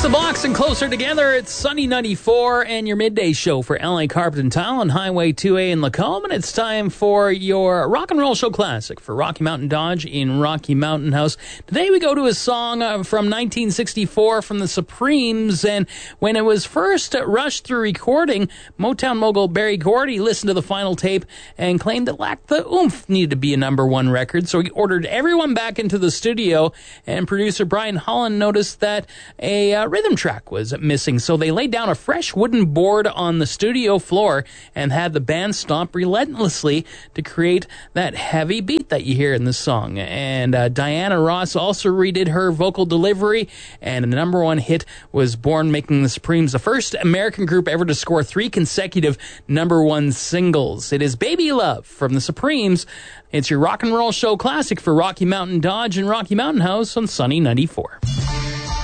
It's the Box and Closer Together. It's Sunny 94 and your midday show for LA Carpet and Tile on Highway 2A in Lacombe. And it's time for your rock and roll show classic for Rocky Mountain Dodge in Rocky Mountain House. Today we go to a song from 1964 from the Supremes. And when it was first rushed through recording, Motown mogul Berry Gordy listened to the final tape and claimed it lacked the oomph needed to be a number one record. So he ordered everyone back into the studio, and producer Brian Holland noticed that a rhythm track was missing, so they laid down a fresh wooden board on the studio floor and had the band stomp relentlessly to create that heavy beat that you hear in the song. And Diana Ross also redid her vocal delivery, and a number one hit was born, making the Supremes the first American group ever to score 3 consecutive number one singles. It is Baby Love from the Supremes. It's your rock and roll show classic for Rocky Mountain Dodge and Rocky Mountain House on Sunny 94.